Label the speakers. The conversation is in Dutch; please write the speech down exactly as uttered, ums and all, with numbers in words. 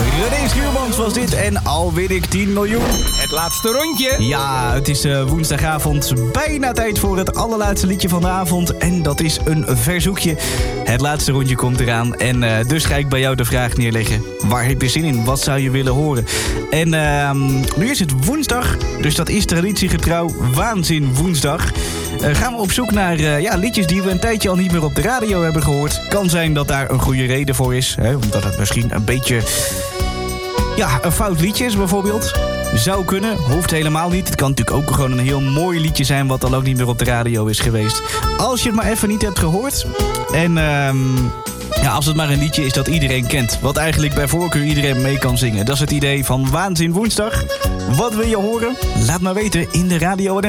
Speaker 1: René Schuurmans was dit en al win ik tien miljoen.
Speaker 2: Het laatste rondje.
Speaker 1: Ja, het is uh, woensdagavond. Bijna tijd voor het allerlaatste liedje van de avond. En dat is een verzoekje. Het laatste rondje komt eraan. En uh, dus ga ik bij jou de vraag neerleggen. Waar heb je zin in? Wat zou je willen horen? En uh, nu is het woensdag. Dus dat is traditiegetrouw Waanzin Woensdag. Uh, gaan we op zoek naar uh, ja, liedjes die we een tijdje al niet meer op de radio hebben gehoord. Kan zijn dat daar een goede reden voor is. Hè? Omdat het misschien een beetje... Ja, een fout liedje is bijvoorbeeld. Zou kunnen, hoeft helemaal niet. Het kan natuurlijk ook gewoon een heel mooi liedje zijn... wat al ook niet meer op de radio is geweest. Als je het maar even niet hebt gehoord. En um, ja, als het maar een liedje is dat iedereen kent. Wat eigenlijk bij voorkeur iedereen mee kan zingen. Dat is het idee van Waanzin Woensdag. Wat wil je horen? Laat maar weten in de radio.